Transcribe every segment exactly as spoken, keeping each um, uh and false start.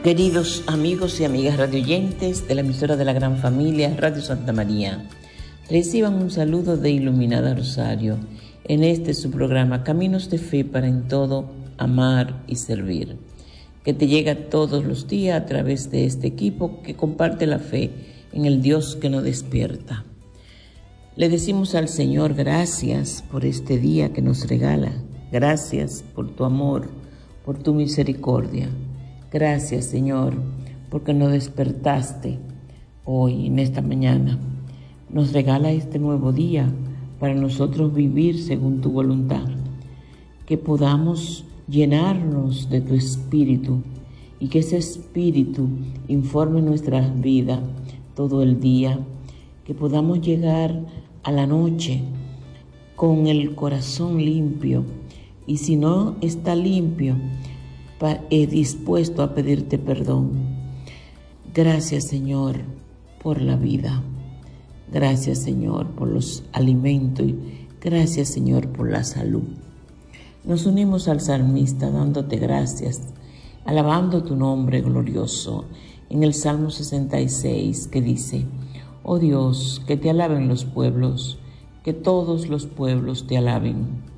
Queridos amigos y amigas radioyentes de la emisora de la Gran Familia, Radio Santa María, reciban un saludo de Iluminada Rosario en este su programa Caminos de Fe para en todo amar y servir, que te llega todos los días a través de este equipo que comparte la fe en el Dios que nos despierta. Le decimos al Señor gracias por este día que nos regala, gracias por tu amor, por tu misericordia. Gracias, Señor, porque nos despertaste hoy, en esta mañana. Nos regala este nuevo día para nosotros vivir según tu voluntad. Que podamos llenarnos de tu Espíritu y que ese Espíritu informe nuestras vidas todo el día. Que podamos llegar a la noche con el corazón limpio y si no está limpio, he dispuesto a pedirte perdón. Gracias, Señor, por la vida. Gracias, Señor, por los alimentos. Gracias, Señor, por la salud. Nos unimos al salmista dándote gracias, alabando tu nombre glorioso en el Salmo sesenta y seis que dice: Oh Dios, que te alaben los pueblos, que todos los pueblos te alaben.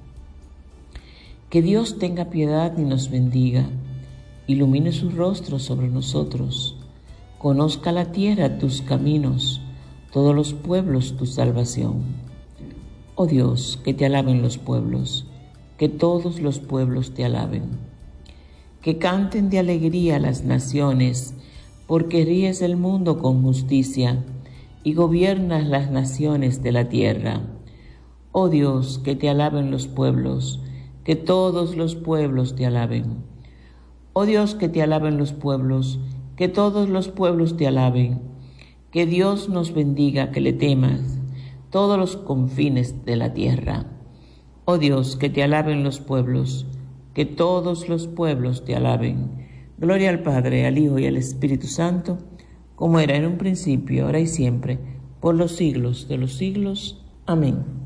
Que Dios tenga piedad y nos bendiga, ilumine su rostro sobre nosotros, conozca la tierra tus caminos, todos los pueblos tu salvación. Oh Dios, que te alaben los pueblos, que todos los pueblos te alaben. Que canten de alegría las naciones, porque ríes el mundo con justicia y gobiernas las naciones de la tierra. Oh Dios, que te alaben los pueblos, que todos los pueblos te alaben. Oh Dios, que te alaben los pueblos, que todos los pueblos te alaben. Que Dios nos bendiga, que le temas, todos los confines de la tierra. Oh Dios, que te alaben los pueblos, que todos los pueblos te alaben. Gloria al Padre, al Hijo y al Espíritu Santo, como era en un principio, ahora y siempre, por los siglos de los siglos. Amén.